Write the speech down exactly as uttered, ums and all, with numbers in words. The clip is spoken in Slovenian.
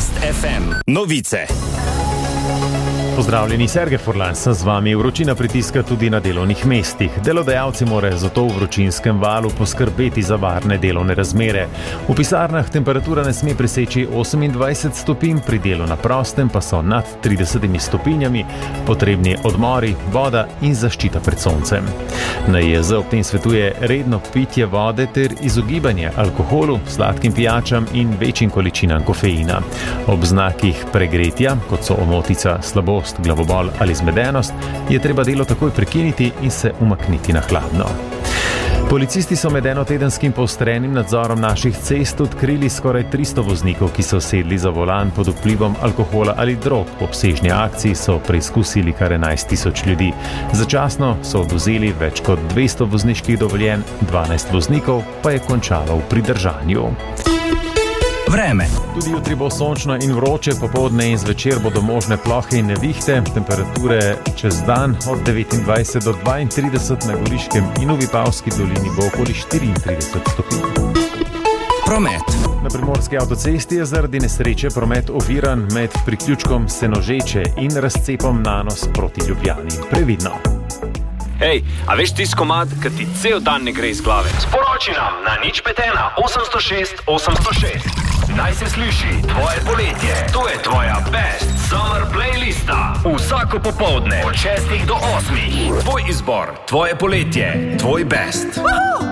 Best ef em. Novice. Pozdravljeni, Sergej Furlan sem z vami. Vročina pritiska tudi na delovnih mestih. Delodajalci morajo zato v vročinskem valu poskrbeti za varne delovne razmere. V pisarnah temperatura ne sme preseči osemindvajset stopinj, pri delu na prostem pa so nad tridesetimi stopinjami, potrebni odmori, voda in zaščita pred soncem. N I J Z ob tem svetuje redno pitje vode ter izogibanje alkoholu, sladkim pijačam in večjim količinam kofeina. Ob znakih pregretja, kot so omotica, slabost, glavobol ali zmedenost, je treba delo takoj prekiniti in se umakniti na hladno. Policisti so med enotedenskim poostrenim nadzorom naših cest odkrili skoraj tristo voznikov, ki so sedli za volan pod vplivom alkohola ali drog. Po obsežni akciji so preizkusili kar enajst tisoč ljudi. Začasno so odvzeli več kot dvesto vozniških dovoljenj, dvanajst voznikov pa je končalo v pridržanju. Vreme. Tudi jutri bo sončno in vroče, popoldne in zvečer bodo možne plohe in nevihte. Temperature čez dan od devetindvajset do dvaintrideset, na Goriškem in v Vipavski dolini bo okoli štiriintrideset stopinj. Promet. Na primorski avtocesti je zaradi nesreče promet oviran med priključkom Senožeče in razcepom Nanos proti Ljubljani. Previdno. Hej, a veš tisti komad, ki ti cel dan ne gre iz glave? Sporoči nam na nič pet ena osemsto šest osemsto šest. Naj se sliši tvoje poletje. To je tvoja Best Summer playlista. Vsako popoldne od šestih do osmih. Tvoj izbor, tvoje poletje, tvoj best.